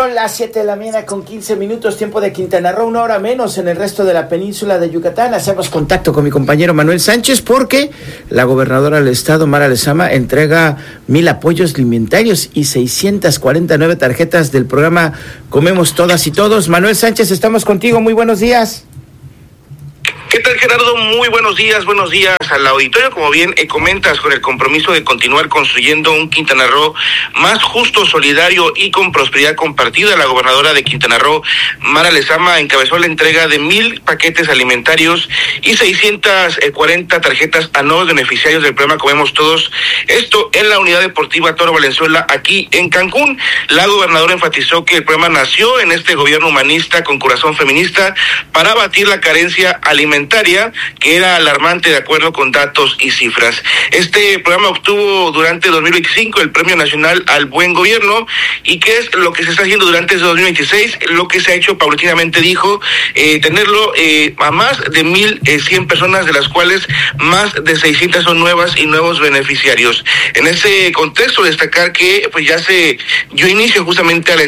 Son las 7 de la mañana con 15 minutos, tiempo de Quintana Roo, una hora menos en el resto de la península de Yucatán. Hacemos contacto con mi compañero Manuel Sánchez porque la gobernadora del estado, Mara Lezama, entrega 1,000 apoyos alimentarios y 649 tarjetas del programa Comemos Todas y Todos. Manuel Sánchez, estamos contigo, muy buenos días. ¿Qué tal, Gerardo? Muy buenos días al auditorio. Como bien comentas, con el compromiso de continuar construyendo un Quintana Roo más justo, solidario y con prosperidad compartida, la gobernadora de Quintana Roo, Mara Lezama, encabezó la entrega de 1,000 paquetes alimentarios y 640 tarjetas a nuevos beneficiarios del programa Comemos Todos. Esto en la unidad deportiva Toro Valenzuela, aquí en Cancún. La gobernadora enfatizó que el programa nació en este gobierno humanista con corazón feminista para abatir la carencia alimentaria, que era alarmante de acuerdo con datos y cifras. Este programa obtuvo durante 2025 el Premio Nacional al Buen Gobierno. ¿Y qué es lo que se está haciendo durante este 2026? Lo que se ha hecho paulatinamente, dijo, tenerlo a más de 1,100 personas, de las cuales más de 600 son nuevas y nuevos beneficiarios. En ese contexto, destacar que pues ya se dio inicio justamente a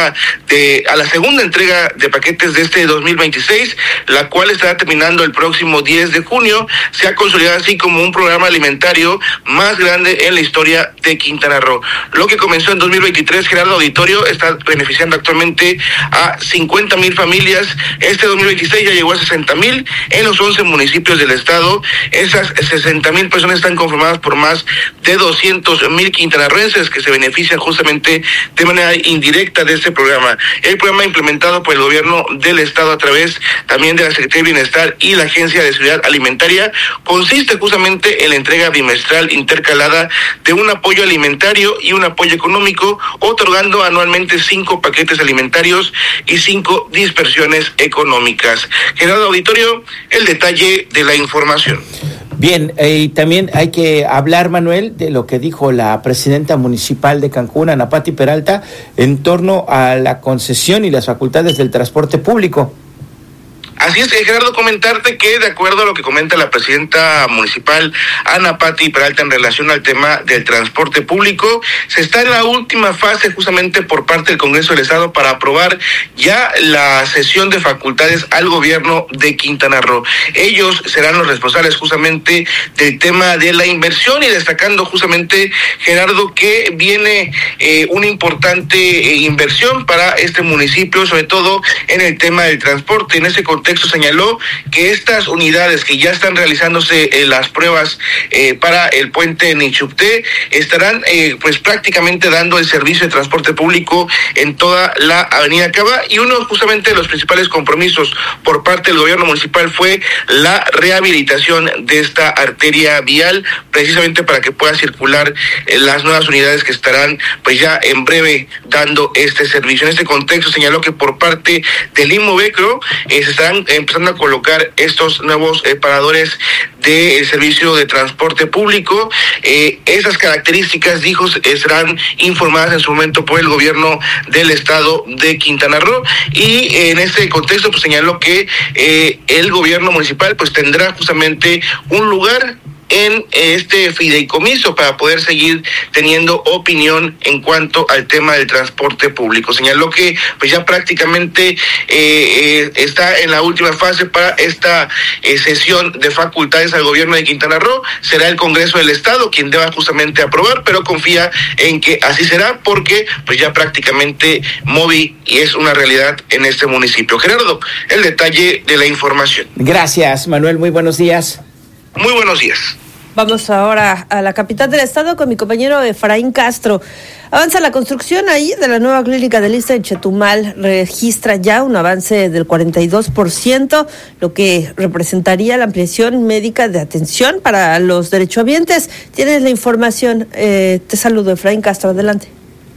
la segunda entrega de paquetes de este 2026, la cual estará terminando el próximo 10 de junio. Se ha consolidado así como un programa alimentario más grande en la historia de Quintana Roo. Lo que comenzó en 2023, Gerardo Auditorio, está beneficiando actualmente a 50,000 familias. Este 2026 ya llegó a 60,000 en los 11 municipios del estado. Esas 60,000 personas están conformadas por más de 200,000 quintanarroenses que se benefician justamente de manera indirecta de este programa. El programa implementado por el gobierno del estado a través también de la Secretaría de Bienestar y la Agencia de Seguridad Alimentaria consiste justamente en la entrega bimestral intercalada de un apoyo alimentario y un apoyo económico, otorgando anualmente 5 paquetes alimentarios y 5 dispersiones económicas. Gerardo Auditorio, el detalle de la información. Bien, y también hay que hablar, Manuel, de lo que dijo la presidenta municipal de Cancún, Ana Pati Peralta, en torno a la concesión y las facultades del transporte público. Así es, Gerardo, comentarte que de acuerdo a lo que comenta la presidenta municipal, Ana Pati Peralta, en relación al tema del transporte público, se está en la última fase justamente por parte del Congreso del Estado para aprobar ya la cesión de facultades al gobierno de Quintana Roo. Ellos serán los responsables justamente del tema de la inversión, y destacando justamente, Gerardo, que viene una importante inversión para este municipio, sobre todo en el tema del transporte. En ese contexto señaló que estas unidades que ya están realizándose las pruebas para el puente Nichupté estarán pues prácticamente dando el servicio de transporte público en toda la avenida Cava, y uno justamente de los principales compromisos por parte del gobierno municipal fue la rehabilitación de esta arteria vial, precisamente para que pueda circular las nuevas unidades que estarán pues ya en breve dando este servicio. En este contexto señaló que por parte del Inmovecro se estarán empezando a colocar estos nuevos paradores del servicio de transporte público. Esas características, dijo, serán informadas en su momento por el gobierno del estado de Quintana Roo, y en ese contexto pues señaló que el gobierno municipal pues tendrá justamente un lugar en este fideicomiso para poder seguir teniendo opinión en cuanto al tema del transporte público. Señaló que pues ya prácticamente está en la última fase para esta cesión de facultades al gobierno de Quintana Roo. Será el Congreso del Estado quien deba justamente aprobar, pero confía en que así será, porque pues ya prácticamente Movi y es una realidad en este municipio. Gerardo, el detalle de la información. Gracias, Manuel, muy buenos días. Muy buenos días. Vamos ahora a la capital del estado con mi compañero Efraín Castro. Avanza la construcción ahí de la nueva clínica del ISSSTE en Chetumal. Registra ya un avance del 42%, lo que representaría la ampliación médica de atención para los derechohabientes. Tienes la información. Te saludo, Efraín Castro. Adelante.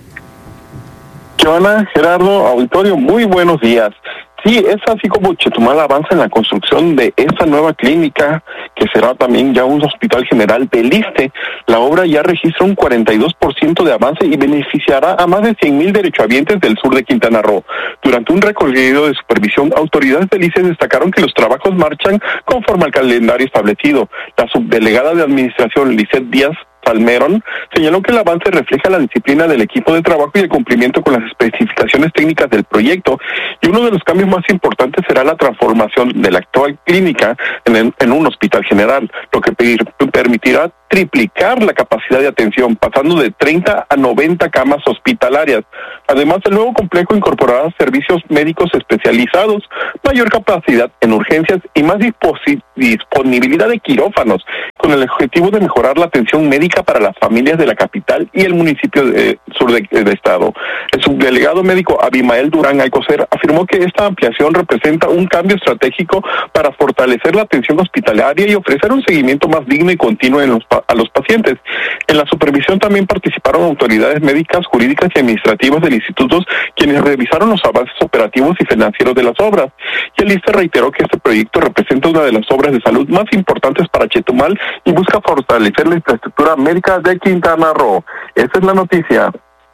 Joana, Gerardo, auditorio, muy buenos días. Sí, es así como Chetumal avanza en la construcción de esta nueva clínica, que será también ya un hospital general del ISSSTE. La obra ya registra un 42% de avance y beneficiará a más de 100,000 derechohabientes del sur de Quintana Roo. Durante un recorrido de supervisión, autoridades del ISSSTE destacaron que los trabajos marchan conforme al calendario establecido. La subdelegada de Administración, Lisette Díaz, Salmerón, señaló que el avance refleja la disciplina del equipo de trabajo y el cumplimiento con las especificaciones técnicas del proyecto, y uno de los cambios más importantes será la transformación de la actual clínica en un hospital general, lo que permitirá triplicar la capacidad de atención, pasando de 30 a 90 camas hospitalarias. Además, el nuevo complejo incorporará servicios médicos especializados, mayor capacidad en urgencias y más disponibilidad de quirófanos, con el objetivo de mejorar la atención médica para las familias de la capital y el municipio sur de estado. El subdelegado médico Abimael Durán Alcocer afirmó que esta ampliación representa un cambio estratégico para fortalecer la atención hospitalaria y ofrecer un seguimiento más digno y continuo a los pacientes. En la supervisión también participaron autoridades médicas, jurídicas y administrativas del instituto, quienes revisaron los avances operativos y financieros de las obras. Y el ISSSTE reiteró que este proyecto representa una de las obras de salud más importantes para Chetumal y busca fortalecer la infraestructura médica de Quintana Roo. Esa es la noticia.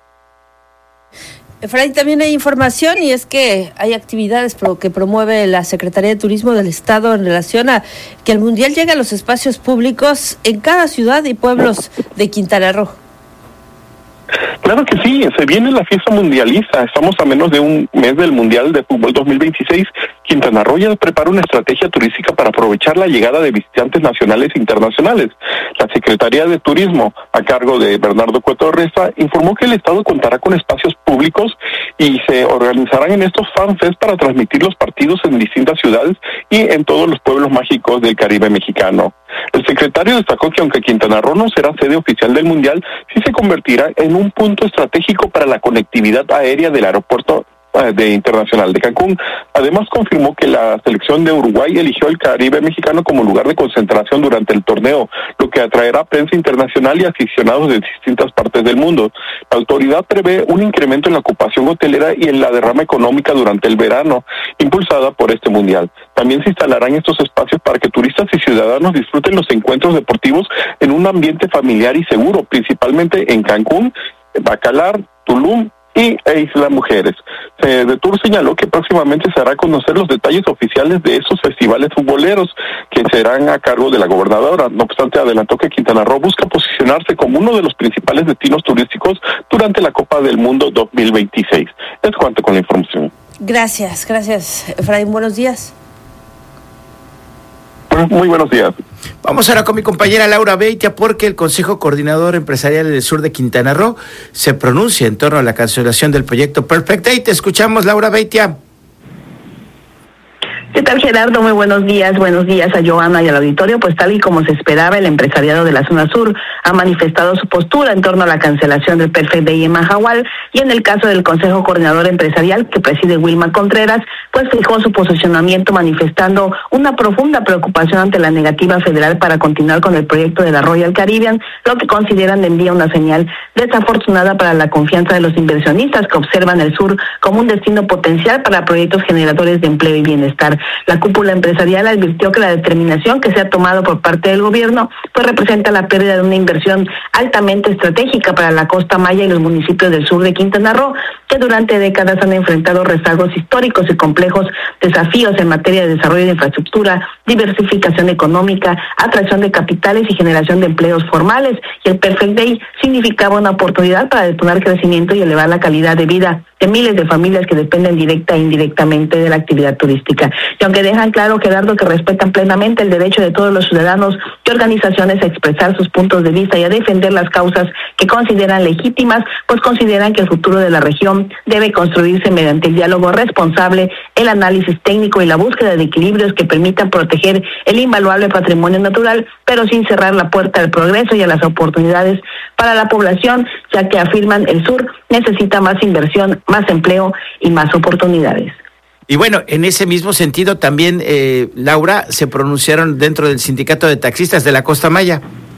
Efraín, también hay información, y es que hay actividades que promueve la Secretaría de Turismo del Estado en relación a que el Mundial llegue a los espacios públicos en cada ciudad y pueblos de Quintana Roo. Claro que sí, se viene la fiesta mundialista. Estamos a menos de un mes del Mundial de Fútbol 2026. Quintana Roo ya prepara una estrategia turística para aprovechar la llegada de visitantes nacionales e internacionales. La Secretaría de Turismo, a cargo de Bernardo Cueto Reza, informó que el Estado contará con espacios públicos y se organizarán en estos fanfests para transmitir los partidos en distintas ciudades y en todos los pueblos mágicos del Caribe mexicano. El secretario destacó que aunque Quintana Roo no será sede oficial del Mundial, sí se convertirá en un punto estratégico para la conectividad aérea del aeropuerto internacional de Cancún. Además, confirmó que la selección de Uruguay eligió el Caribe mexicano como lugar de concentración durante el torneo, lo que atraerá prensa internacional y aficionados de distintas partes del mundo. La autoridad prevé un incremento en la ocupación hotelera y en la derrama económica durante el verano, impulsada por este mundial. También se instalarán estos espacios para que turistas y ciudadanos disfruten los encuentros deportivos en un ambiente familiar y seguro, principalmente en Cancún, Bacalar, Tulum e Isla Mujeres. De Tour señaló que próximamente se hará a conocer los detalles oficiales de esos festivales futboleros que serán a cargo de la gobernadora. No obstante, adelantó que Quintana Roo busca posicionarse como uno de los principales destinos turísticos durante la Copa del Mundo 2026. Es cuanto con la información. Gracias, Efraín. Buenos días. Muy buenos días. Vamos ahora con mi compañera Laura Beitia, porque el Consejo Coordinador Empresarial del Sur de Quintana Roo se pronuncia en torno a la cancelación del proyecto Perfect Day. Te escuchamos, Laura Beitia. ¿Qué tal, Gerardo? Muy buenos días a Joana y al auditorio. Pues tal y como se esperaba, el empresariado de la zona sur ha manifestado su postura en torno a la cancelación del Perfect Day en Mahahual, y en el caso del Consejo Coordinador Empresarial que preside Wilma Contreras, pues fijó su posicionamiento manifestando una profunda preocupación ante la negativa federal para continuar con el proyecto de la Royal Caribbean, lo que consideran envía una señal desafortunada para la confianza de los inversionistas que observan el sur como un destino potencial para proyectos generadores de empleo y bienestar. La cúpula empresarial advirtió que la determinación que se ha tomado por parte del gobierno pues representa la pérdida de una inversión altamente estratégica para la costa maya y los municipios del sur de Quintana Roo, que durante décadas han enfrentado rezagos históricos y complejos desafíos en materia de desarrollo de infraestructura, diversificación económica, atracción de capitales y generación de empleos formales. Y el Perfect Day significaba una oportunidad para detonar crecimiento y elevar la calidad de vida de miles de familias que dependen directa e indirectamente de la actividad turística. Y aunque dejan claro, Gerardo, que respetan plenamente el derecho de todos los ciudadanos y organizaciones a expresar sus puntos de vista y a defender las causas que consideran legítimas, pues consideran que el futuro de la región debe construirse mediante el diálogo responsable, el análisis técnico y la búsqueda de equilibrios que permitan proteger el invaluable patrimonio natural, pero sin cerrar la puerta al progreso y a las oportunidades para la población, ya que afirman el sur necesita más inversión, más empleo y más oportunidades. Y bueno, en ese mismo sentido también, Laura, se pronunciaron dentro del Sindicato de Taxistas de la Costa Maya.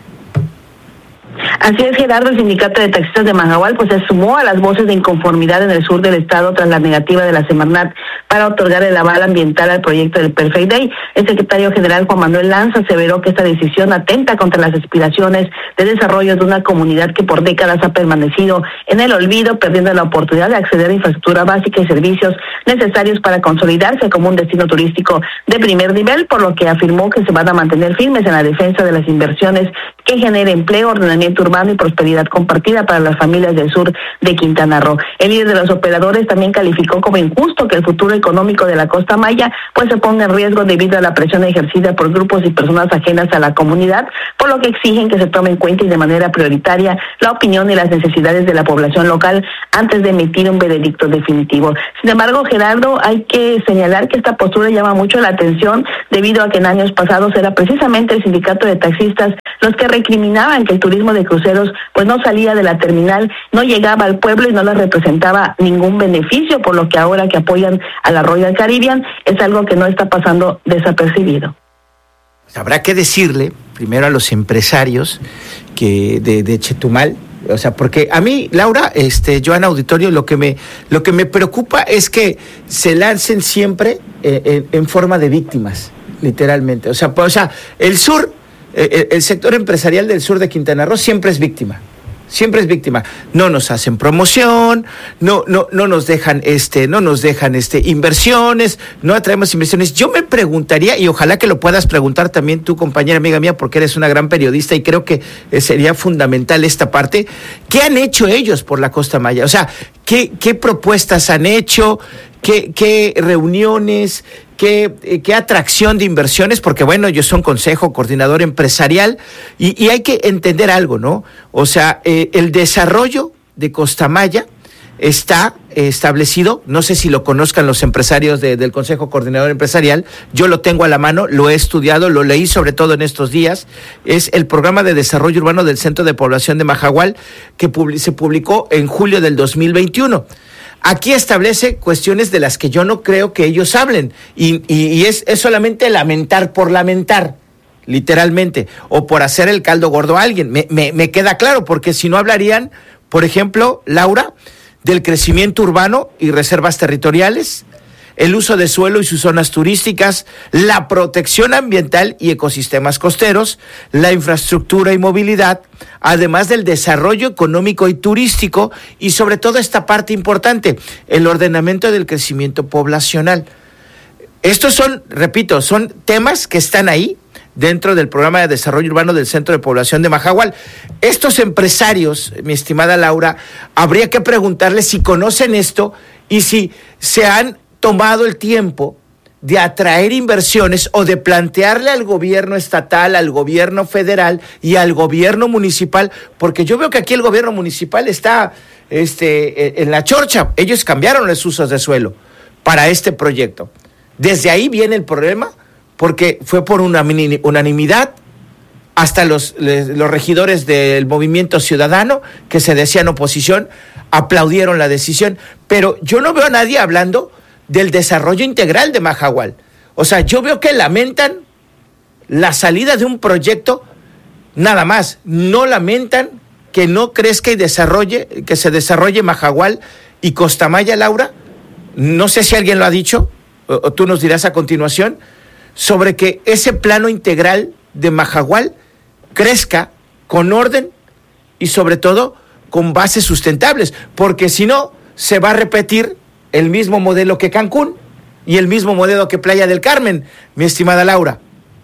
Así es, Gerardo, el sindicato de taxistas de Mahahual pues se sumó a las voces de inconformidad en el sur del estado tras la negativa de la Semarnat para otorgar el aval ambiental al proyecto del Perfect Day. El secretario general Juan Manuel Lanza aseveró que esta decisión atenta contra las aspiraciones de desarrollo de una comunidad que por décadas ha permanecido en el olvido, perdiendo la oportunidad de acceder a infraestructura básica y servicios necesarios para consolidarse como un destino turístico de primer nivel, por lo que afirmó que se van a mantener firmes en la defensa de las inversiones que genere empleo, ordenamiento urbano y prosperidad compartida para las familias del sur de Quintana Roo. El líder de los operadores también calificó como injusto que el futuro económico de la Costa Maya pues se ponga en riesgo debido a la presión ejercida por grupos y personas ajenas a la comunidad, por lo que exigen que se tome en cuenta y de manera prioritaria la opinión y las necesidades de la población local antes de emitir un veredicto definitivo. Sin embargo, Gerardo, hay que señalar que esta postura llama mucho la atención debido a que en años pasados era precisamente el sindicato de taxistas los que recriminaban que el turismo de cruceros pues no salía de la terminal, no llegaba al pueblo y no les representaba ningún beneficio, por lo que ahora que apoyan a la Royal Caribbean es algo que no está pasando desapercibido. Habrá que decirle primero a los empresarios que de Chetumal, o sea, porque a mí, Laura, Joana Auditorio, lo que me preocupa es que se lancen siempre en forma de víctimas, literalmente. O sea, el sur, el sector empresarial del sur de Quintana Roo siempre es víctima. Siempre es víctima. No nos hacen promoción, no nos dejan inversiones, no atraemos inversiones. Yo me preguntaría, y ojalá que lo puedas preguntar también tú, compañera amiga mía, porque eres una gran periodista y creo que sería fundamental esta parte. ¿Qué han hecho ellos por la Costa Maya? O sea, ¿qué propuestas han hecho? ¿Qué reuniones? ¿Qué atracción de inversiones? Porque bueno, ellos son consejo coordinador empresarial y hay que entender algo, ¿no? O sea, el desarrollo de Costa Maya está establecido, no sé si lo conozcan los empresarios del Consejo Coordinador Empresarial, yo lo tengo a la mano, lo he estudiado, lo leí sobre todo en estos días, es el Programa de Desarrollo Urbano del Centro de Población de Mahahual, que se publicó en julio del 2021. Aquí establece cuestiones de las que yo no creo que ellos hablen, y es solamente lamentar por lamentar, literalmente, o por hacer el caldo gordo a alguien. Me queda claro, porque si no hablarían, por ejemplo, Laura, del crecimiento urbano y reservas territoriales, el uso de suelo y sus zonas turísticas, la protección ambiental y ecosistemas costeros, la infraestructura y movilidad, además del desarrollo económico y turístico, y sobre todo esta parte importante, el ordenamiento del crecimiento poblacional. Estos son, repito, son temas que están ahí dentro del Programa de Desarrollo Urbano del Centro de Población de Mahahual. Estos empresarios, mi estimada Laura, habría que preguntarles si conocen esto y si se han tomado el tiempo de atraer inversiones o de plantearle al gobierno estatal, al gobierno federal y al gobierno municipal, porque yo veo que aquí el gobierno municipal está en la chorcha. Ellos cambiaron los usos de suelo para este proyecto. Desde ahí viene el problema, porque fue por unanimidad. Hasta los regidores del Movimiento Ciudadano, que se decían oposición, aplaudieron la decisión, pero yo no veo a nadie hablando del desarrollo integral de Mahahual. O sea, yo veo que lamentan la salida de un proyecto, nada más. No lamentan que no crezca y que se desarrolle Mahahual y Costa Maya, Laura. No sé si alguien lo ha dicho, o tú nos dirás a continuación, sobre que ese plano integral de Mahahual crezca con orden y sobre todo con bases sustentables, porque si no, se va a repetir el mismo modelo que Cancún y el mismo modelo que Playa del Carmen, mi estimada Laura.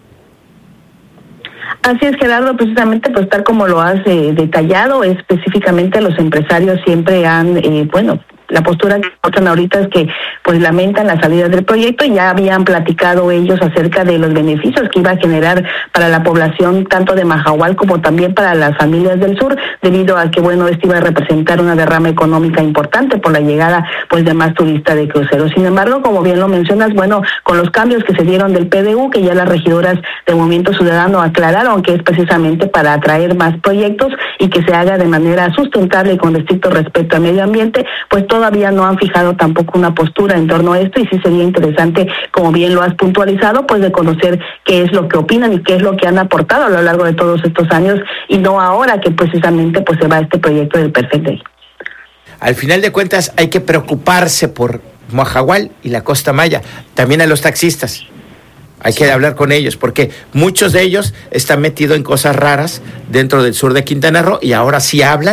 Así es, Gerardo, precisamente pues tal como lo has detallado, específicamente los empresarios siempre han, la postura que muestran ahorita es que pues lamentan la salida del proyecto, y ya habían platicado ellos acerca de los beneficios que iba a generar para la población tanto de Mahahual como también para las familias del sur, debido a que esto iba a representar una derrama económica importante por la llegada pues de más turistas de cruceros. Sin embargo, como bien lo mencionas, con los cambios que se dieron del PDU, que ya las regidoras del Movimiento Ciudadano aclararon que es precisamente para atraer más proyectos y que se haga de manera sustentable y con estricto respeto al medio ambiente, pues todavía no han fijado tampoco una postura en torno a esto, y sí sería interesante, como bien lo has puntualizado, pues de conocer qué es lo que opinan y qué es lo que han aportado a lo largo de todos estos años, y no ahora que precisamente pues se va este proyecto del Perfect Day. Al final de cuentas hay que preocuparse por Mahahual y la Costa Maya, también a los taxistas. Hay que hablar con ellos, porque muchos de ellos están metidos en cosas raras dentro del sur de Quintana Roo, y ahora sí hablan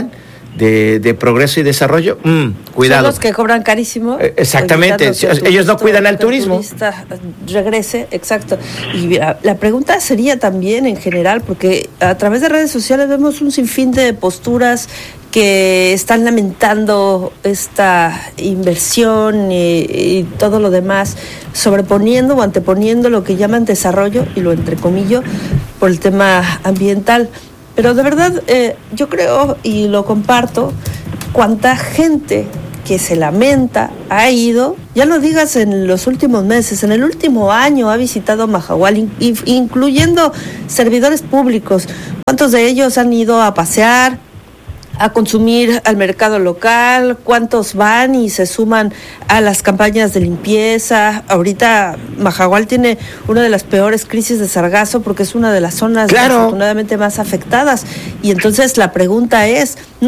de progreso y desarrollo, cuidado. Son los que cobran carísimo. Exactamente, ellos no cuidan al turismo. El turista regrese, exacto. Y la pregunta sería también en general, porque a través de redes sociales vemos un sinfín de posturas que están lamentando esta inversión y todo lo demás, sobreponiendo o anteponiendo lo que llaman desarrollo, y lo entrecomillo, por el tema ambiental. Pero de verdad, yo creo y lo comparto, cuánta gente que se lamenta ha ido, ya no digas en los últimos meses, en el último año ha visitado Mahahual, incluyendo servidores públicos. ¿Cuántos de ellos han ido a pasear, a consumir al mercado local? ¿Cuántos van y se suman a las campañas de limpieza? Ahorita Mahahual tiene una de las peores crisis de sargazo porque es una de las zonas desafortunadamente más afectadas. Y entonces la pregunta es,